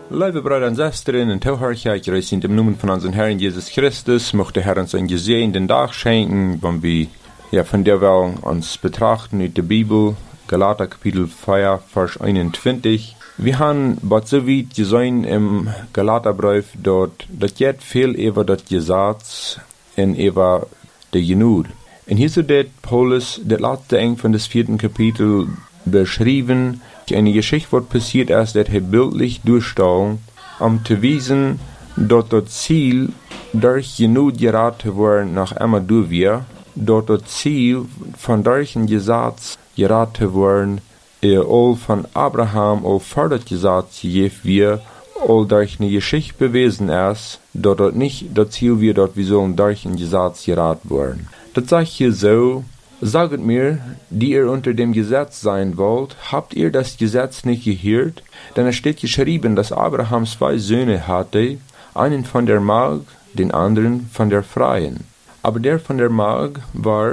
Liebe Brüder und Schwestern, und Tauherrlichkeit, ich in dem Namen von unserem Herrn Jesus Christus, möchte Herr uns einen gesegneten Tag schenken, wenn wir von der wir uns betrachten in der Bibel, Galater Kapitel 4, Vers 21. Wir haben so weit gesehen im Galaterbrief, dort geht viel über das Gesetz und über die Genut. Und hier so det Paulus, das letzte Ende von des 4. Kapitel, beschrieben, eine Geschichte, was passiert ist, dass er bildlich durchstellen, um zu wiesen, dass das Ziel durch Genut geraten worden nach einmal durch wir, dass das Ziel von solchen Gesetz geraten worden, all von Abraham, all vor das Gesetz gegeben wir, all durch eine Geschichte bewiesen ist, dass das nicht das Ziel wird, dass wir sollen durch ein Gesetz geraten worden. Das sage ich hier so, saget mir, die ihr unter dem Gesetz sein wollt, habt ihr das Gesetz nicht gehört? Denn es steht geschrieben, dass Abraham 2 Söhne hatte, einen von der Magd, den anderen von der Freien. Aber der von der Magd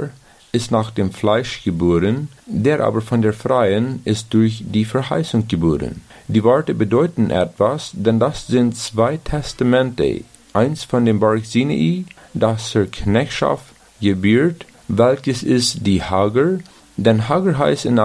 ist nach dem Fleisch geboren, der aber von der Freien ist durch die Verheißung geboren. Die Worte bedeuten etwas, denn das sind 2 Testamente, eins von dem Berg Sinai, das zur Knechtschaft gebührt, welches ist die Hagar, denn Hagar heißt in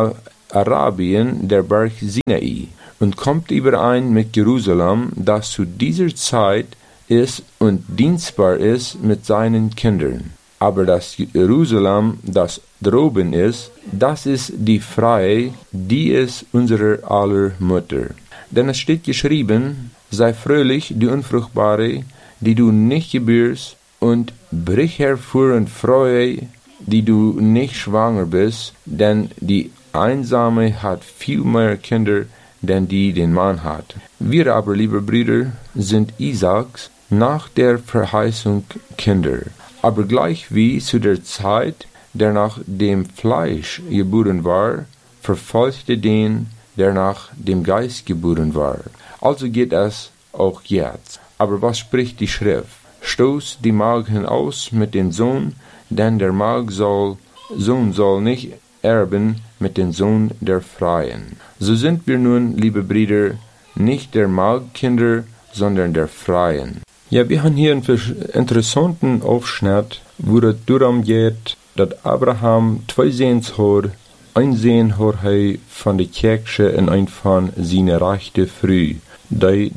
Arabien der Berg Sinai und kommt überein mit Jerusalem, das zu dieser Zeit ist und dienstbar ist mit seinen Kindern. Aber das Jerusalem, das droben ist, das ist die Freie, die ist unsere aller Mutter. Denn es steht geschrieben, sei fröhlich, die Unfruchtbare, die du nicht gebürst, und brich hervor und freue, die du nicht schwanger bist, denn die Einsame hat viel mehr Kinder, denn die den Mann hat. Wir aber, liebe Brüder, sind Isaaks nach der Verheißung Kinder. Aber gleich wie zu der Zeit, der nach dem Fleisch geboren war, verfolgte den, der nach dem Geist geboren war. Also geht es auch jetzt. Aber was spricht die Schrift? Stoß die Magd hinaus mit dem Sohn, denn der Sohn soll nicht erben mit dem Sohn der Freien. So sind wir nun, liebe Brüder, nicht der Magdkinder, sondern der Freien. Ja, wir haben hier einen interessanten Aufschnitt, wo es darum geht, dass Abraham 2 Sehns hat. Ein Sehn hat er von der Kirche und ein von seiner Rechte früh, den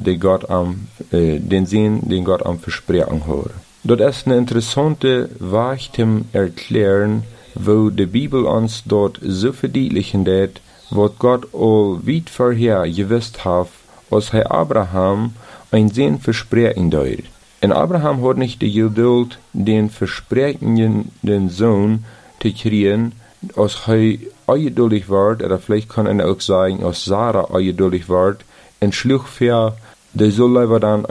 Sehn, den Gott am Versprechen hat. Das ist eine interessante Weg zum Erklären, wo die Bibel uns dort so verdeutlichen wird, was Gott all weit vorher gewusst hat, als er Abraham ein Sehn versprechen dort. Und Abraham hat nicht die Geduld, den versprechenden Sohn zu kriegen, als er ungeduldig wird, oder vielleicht kann er auch sagen, als Sarah ungeduldig wird, und schlug für, der soll lieber dann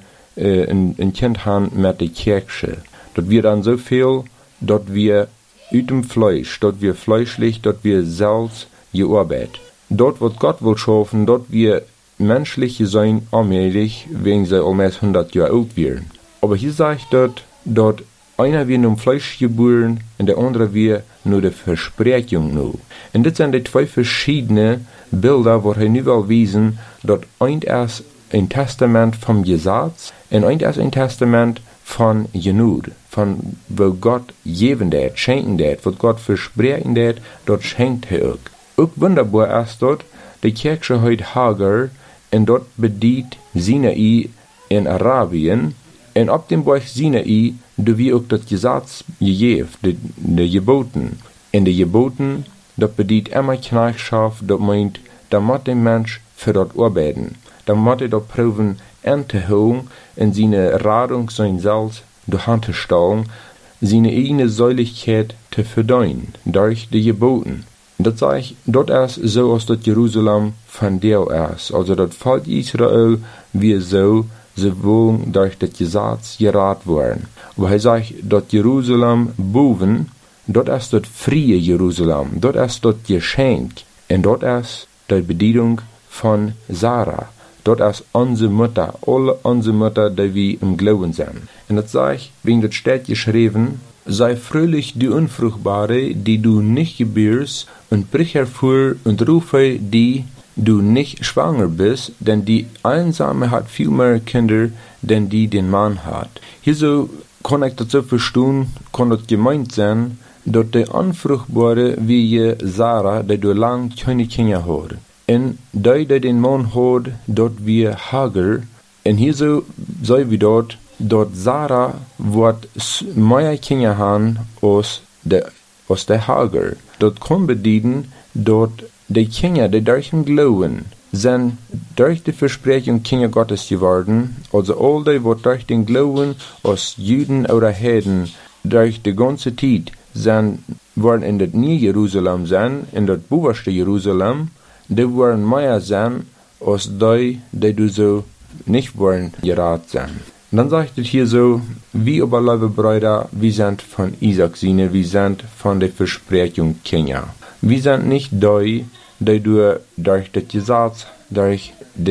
ein Kind haben mit der Kirche. Dort wir dann so viel, dort wir uit dem Fleisch, dort wir fleischlich, dort wir selbst gearbeitet. Dort, wo Gott will schaffen, dort wir menschlich sein, allmählich, wegen sie almost 100 Jahre alt werden. Aber hier sagt dort einer wird nur Fleisch geboren und der andere wird nur die Versprechung nur. Und das sind die 2 verschiedene Bilder, wo er nu will wiesen, dort ein ist ein Testament vom Gesetz und ein ist ein Testament von Genut, von wo Gott geben det, schenken det, wo Gott versprechen det, dort schenkt er auch. Auch wunderbar ist dort, die Kirche heute Hagar und dort bedient Sinai in Arabien und ab dem Berg Sinai, da wir auch das Gesetz gegeben, die Geboten. In die Geboten, dort bedient immer Knechtschaft, dort meint, da muss der Mensch für dort arbeiten. Da muss er dort proben, anzuholen, in seine Radung sein Salz durch Hand zu stellen, seine eigene Säuligkeit zu verdienen, durch die Geboten. Das sage ich, dort ist so, als das Jerusalem von der ist. Also das Volk Israel, wie so, sie wollen durch das Gesetz gerat werden. Aber er sagt, dort Jerusalem boven, dort ist das frie Jerusalem, dort ist das Geschenk, und dort ist die Bedienung von Sarah. Dort ist unsere Mutter, alle unsere Mutter, die wir im Glauben sind. Und das sage ich, wegen das steht geschrieben, sei fröhlich die Unfruchtbare, die du nicht gebürst, und brich hervor und rufe die du nicht schwanger bist, denn die Einsame hat viel mehr Kinder, denn die den Mann hat. Hierso kann ich dazu verstehen, kann das gemeint sein, dass die Unfruchtbare wie Sarah, die du lang keine Kinder hat. Und die den Mann hat, dort wie Hagar, und hierso sei wie dort Sarah wird mehr Kinder haben als der Hagar. Dort kann bedeuten, dort die Kinder, die durch den Glauben, sind durch die Versprechung Kinder Gottes geworden, also all die, die durch den Glauben aus Juden oder Heiden durch die ganze Zeit sind, waren in das Neue Jerusalem sein, in das oberste Jerusalem, die waren mehr sein, als die du so nicht wollen gerat sein. Und dann sagt es hier so, wie aber liebe Brüder, wir sind von Isaac Sine, wir sind von der Versprechung Kinder. Wir sind nicht die du durch das Gesetz, durch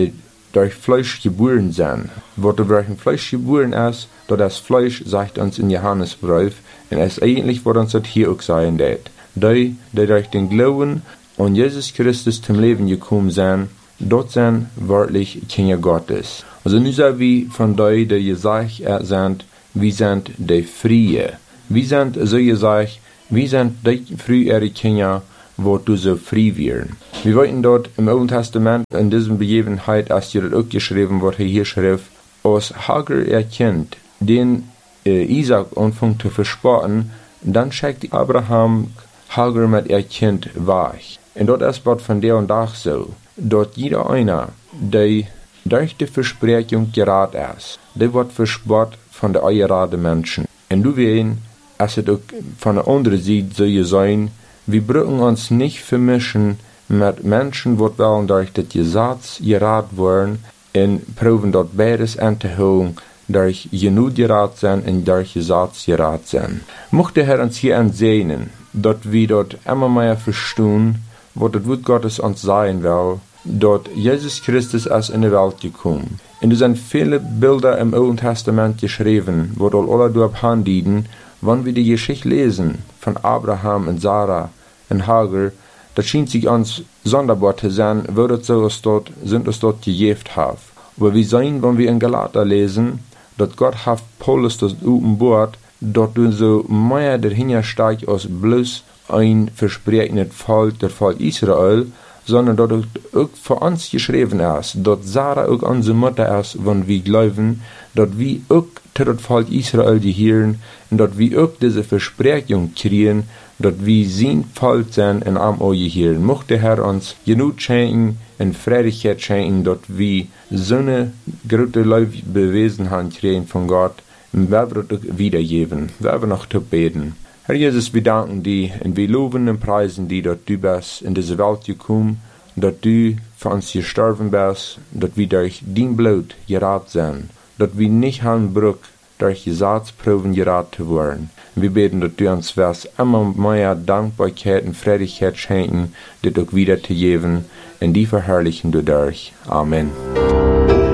Fleisch geboren sind. Was durch ein Fleisch geboren ist, das Fleisch sagt uns in Johannesbrief, und es eigentlich wird uns das hier auch sein, die durch den Glauben an Jesus Christus zum Leben gekommen sind, dort sind wörtlich Kinder Gottes. Also nun sind wir von die gesagt sind, wir sind die Frie. Wir sind, so gesagt, wir sind die frühere Kinder, wo du so frei werden. Wir wollten dort im Alten Testament in diesem Begebenheit, als hier das auch geschrieben wurde, hier schrift, als Hagar erkennt, den Isaac anfängt zu verspotten, dann schickt Abraham Hagar mit ihr Kind weg. Und dort ist was von der und Tag so, dort jeder einer, der durch die Versprechung gerät ist, der wird verspottet von der eingeraden Menschen. Und du weißt, es auch von der anderen Seite soll sein, wir brauchen uns nicht vermischen mit Menschen, die wollen durch das Gesetz geraten werden und proben dort beides anzuholen, durch genug geraten sein und durch Gesetz geraten sein. Mochte der Herr uns hier ansehen, dass wir dort immer mehr verstehen, was das Wort Gottes uns sagen will, dort Jesus Christus ist in die Welt gekommen. Und es sind viele Bilder im Alten Testament geschrieben, wo dort alle durch handieden, wenn wir die Geschichte lesen von Abraham und Sarah und Hagar, das schien sich uns sonderbar zu sein, wo das so sind es dort gejeft hat. Aber wir sehen, wenn wir in Galater lesen, dass Gott hat Paulus das offenbart, dort so mehr dahinter steigt als bloß ein versprechendes Volk, der Volk Israel, sondern dort auch für uns geschrieben ist, dort Sarah auch unsere Mutter ist, wenn wir glauben, dort wir auch zu das Volk Israel gehören und dort wir auch diese Versprechung kriegen, dort wir sein Volk sind und am euch gehören. Mochte der Herr uns genug schenken und Freudigkeit schenken, dort wir so eine große Bewesenheit kriegen von Gott und wir werden das wiedergeben. Wir werden noch zu beten. Herr Jesus, wir danken dir und wir loben und preisen dir, dass du bist in diese Welt gekommen, dass du für uns gestorben bist, dass wir durch dein Blut gerettet sind, dass wir nicht haben Brück durch Gesetzproben gerettet worden. Wir beten, dass du uns wirst immer mehr Dankbarkeit und Freudigkeit schenken, das auch wieder zu geben, und die verherrlichen du durch. Amen.